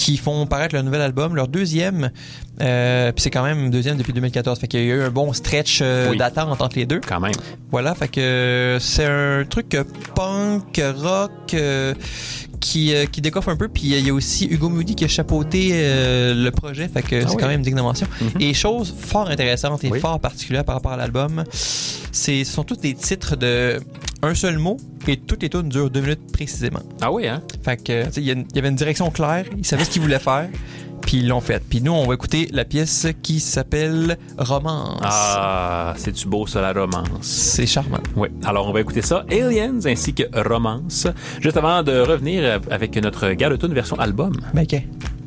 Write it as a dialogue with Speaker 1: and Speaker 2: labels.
Speaker 1: qui font paraître leur nouvel album, leur deuxième. Puis c'est quand même deuxième depuis 2014. Fait qu'il y a eu un bon stretch d'attente entre les deux.
Speaker 2: Quand même.
Speaker 1: Voilà, fait que c'est un truc punk, rock... qui décoiffe un peu, puis il y a aussi Hugo Moody qui a chapeauté le projet, fait que c'est quand même une digne de mention. Et chose fort intéressante et fort particulière par rapport à l'album, ce sont tous des titres de un seul mot, et toutes les tunes durent 2 minutes précisément.
Speaker 2: Ah oui, hein?
Speaker 1: Fait que il y avait une direction claire, ils savaient ce qu'ils voulaient faire, puis ils l'ont fait. Puis nous, on va écouter la pièce qui s'appelle Romance.
Speaker 2: Ah, c'est-tu beau ça, la romance?
Speaker 1: C'est charmant.
Speaker 2: Oui, alors on va écouter ça, Aliens ainsi que Romance, juste avant de revenir avec notre garde-tune version album.
Speaker 1: Ben, ok.